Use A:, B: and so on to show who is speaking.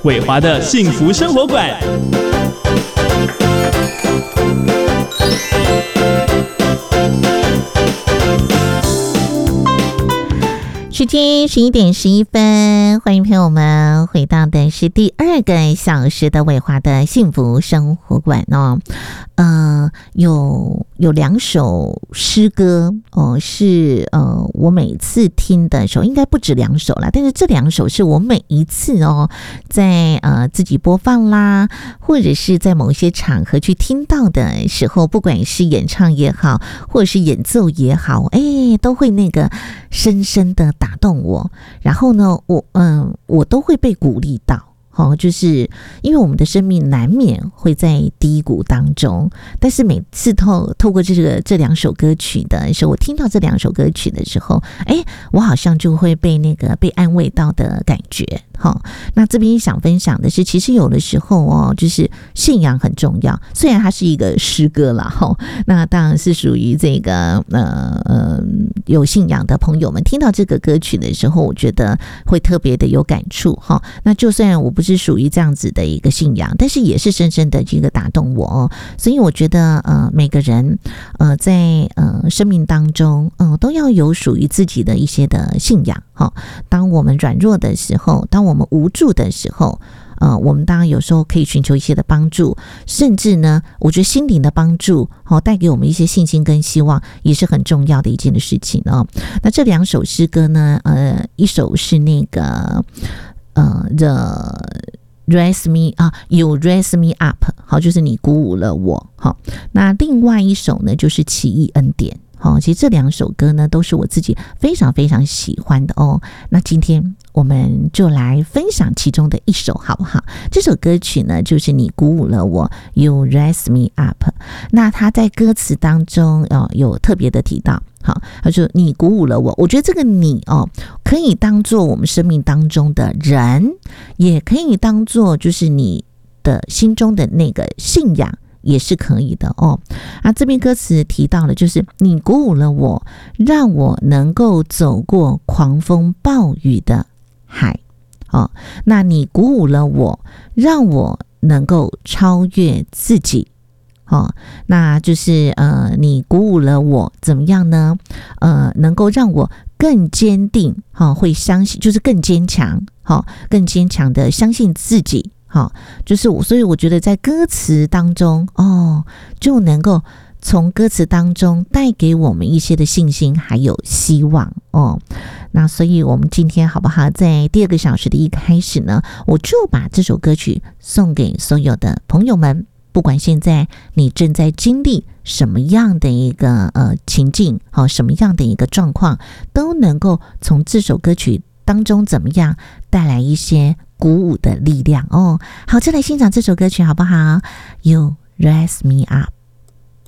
A: 伟华的幸福生活馆。
B: 时间11:11，欢迎朋友们回到的是第2个小时的伟华的幸福生活馆哦。有2首诗歌哦，是我每次听的时候应该不止2首啦，但是这2首是我每一次哦在自己播放啦，或者是在某一些场合去听到的时候，不管是演唱也好，或者是演奏也好，都会那个深深的打动我，然后呢，我都会被鼓励到。就是因为我们的生命难免会在低谷当中，但是每次透过这2首歌曲的时候，我听到这2首歌曲的时候，我好像就会被被安慰到的感觉。那这边想分享的是，其实有的时候就是信仰很重要，虽然它是一个诗歌啦，那当然是属于这个有信仰的朋友们听到这个歌曲的时候，我觉得会特别的有感触。那就算我不是属于这样子的一个信仰，但是也是深深的这个打动我所以我觉得每个人在生命当中都要有属于自己的一些的信仰。当我们软弱的时候，当我们无助的时候，我们当然有时候可以寻求一些的帮助，甚至呢，我觉得心灵的帮助带给我们一些信心跟希望，也是很重要的一件的事情哦。那这2首诗歌呢，一首是那个The Raise Me You Raise Me Up， 好，就是你鼓舞了我。好，那另外一首呢，就是奇异恩典。其实这2首歌呢，都是我自己非常非常喜欢的哦。那今天我们就来分享其中的一首，好不好？这首歌曲呢，就是你鼓舞了我 You Raise Me Up。 那他在歌词当中有特别的提到，好，他说你鼓舞了我。我觉得这个你可以当做我们生命当中的人，也可以当做就是你的心中的那个信仰，也是可以的哦。这边歌词提到了，就是你鼓舞了我，让我能够走过狂风暴雨的海。那你鼓舞了我，让我能够超越自己。那就是你鼓舞了我怎么样呢？能够让我更坚定，会相信，就是更坚强，更坚强的相信自己。就是所以我觉得在歌词当中就能够从歌词当中带给我们一些的信心还有希望那所以我们今天好不好，在第2个小时的一开始呢，我就把这首歌曲送给所有的朋友们，不管现在你正在经历什么样的一个情境，什么样的一个状况，都能够从这首歌曲当中怎么样带来一些鼓舞的力量好，就来欣赏这首歌曲好不好？ You Raise Me Up。